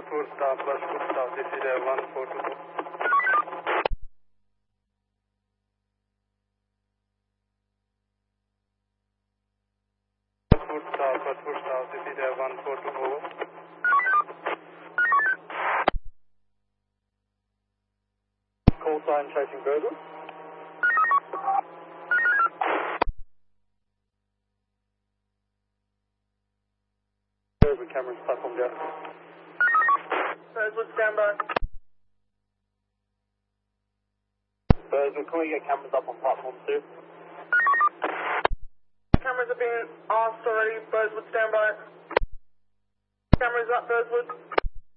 Buzzwood staff, this is 142. Buzzwood staff, this is 142, over. Call sign chasing Burgess. Burgess cameras platform down. Buzzwood, standby. Burgess, can we get cameras up on platform 2? Cameras have been asked already. Buzzwood, standby. Cameras up, Buzzwood.